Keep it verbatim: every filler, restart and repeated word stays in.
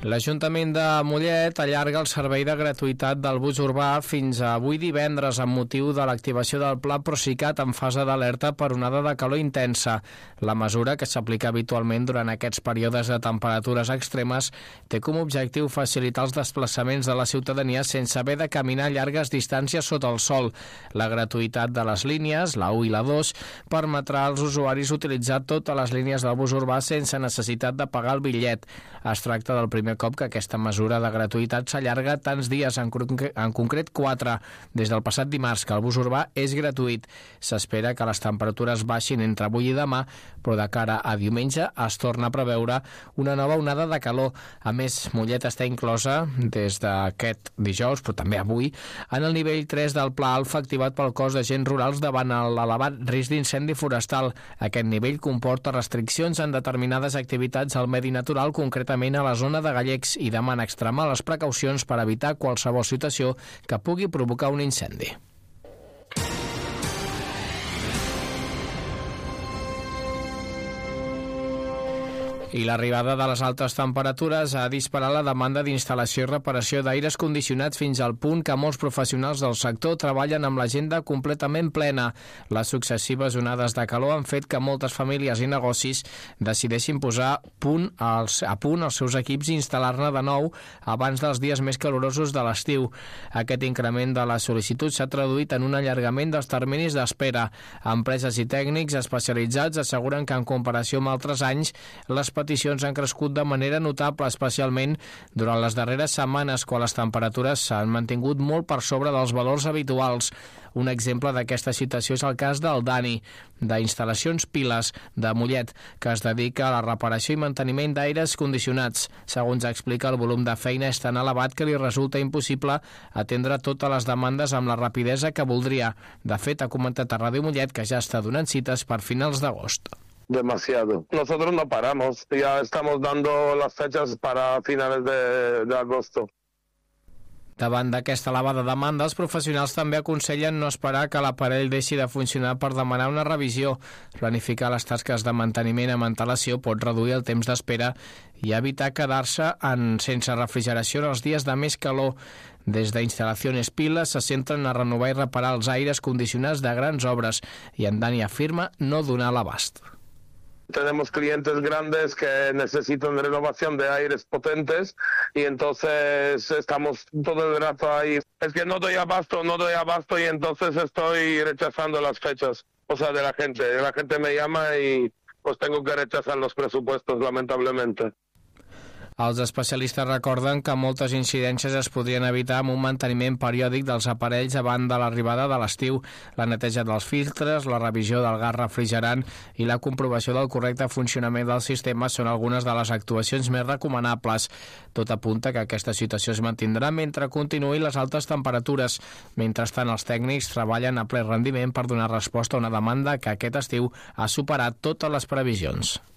L'Ajuntament de Mollet allarga el servei de gratuïtat del bus urbà fins a avui divendres amb motiu de l'activació del Pla Procicat en fase d'alerta per onada de calor intensa. La mesura, que s'aplica habitualment durant aquests períodes de temperatures extremes, té com a objectiu facilitar els desplaçaments de la ciutadania sense haver de caminar llargues distàncies sota el sol. La gratuïtat de les línies, la u i la dos, permetrà als usuaris utilitzar totes les línies del bus urbà sense necessitat de pagar el bitllet. Es tracta del primer cop que aquesta mesura de gratuïtat s'allarga tants dies, en, en concret quatre, des del passat dimarts, que el bus urbà és gratuït. S'espera que les temperatures baixin entre avui i demà, però de cara a diumenge es torna a preveure una nova onada de calor. A més, Mollet està inclosa des d'aquest dijous, però també avui, en el nivell tres del Pla Alfa activat pel cos d'agents rurals davant l'elevat risc d'incendi forestal. Aquest nivell comporta restriccions en determinades activitats al medi natural, concretament a la zona de Gallecs, i demana extremar les precaucions per evitar qualsevol situació que pugui provocar un incendi. I l'arribada de les altes temperatures ha disparat la demanda d'instal·lació i reparació d'aires condicionats fins al punt que molts professionals del sector treballen amb l'agenda completament plena. Les successives onades de calor han fet que moltes famílies i negocis decideixin posar punt als, a punt els seus equips i instal·lar-ne de nou abans dels dies més calorosos de l'estiu. Aquest increment de la sol·licitud s'ha traduït en un allargament dels terminis d'espera. Empreses i tècnics especialitzats asseguren que en comparació amb altres anys, les peticions han crescut de manera notable, especialment durant les darreres setmanes, quan les temperatures s'han mantingut molt per sobre dels valors habituals. Un exemple d'aquesta situació és el cas del Dani, d'Instal·lacions Piles, de Mollet, que es dedica a la reparació i manteniment d'aires condicionats. Segons explica, el volum de feina és tan elevat que li resulta impossible atendre totes les demandes amb la rapidesa que voldria. De fet, ha comentat a Ràdio Mollet que ja està donant cites per finals d'agost. Demasiado. Nosotros no paramos, ya estamos dando las fechas para finales de, de agosto. Davant d'aquesta elevada demanda, els professionals també aconsellen no esperar que l'aparell deixi de funcionar per demanar una revisió. Planificar les tasques de manteniment amb antelació pot reduir el temps d'espera i evitar quedar-se en sense refrigeració en els dies de més calor. Des d'Instal·lacions Piles se centren a renovar i reparar els aires condicionats de grans obres i en Dani afirma no donar l'abast. Tenemos clientes grandes que necesitan renovación de aires potentes y entonces estamos todo el rato ahí. Es que no doy abasto, no doy abasto y entonces estoy rechazando las fechas, o sea, de la gente. La gente me llama y pues tengo que rechazar los presupuestos, lamentablemente. Els especialistes recorden que moltes incidències es podrien evitar amb un manteniment periòdic dels aparells abans de l'arribada de l'estiu, la neteja dels filtres, la revisió del gas refrigerant i la comprovació del correcte funcionament del sistema són algunes de les actuacions més recomanables. Tot apunta que aquesta situació es mantindrà mentre continuïn les altes temperatures. Mentrestant, els tècnics treballen a ple rendiment per donar resposta a una demanda que aquest estiu ha superat totes les previsions.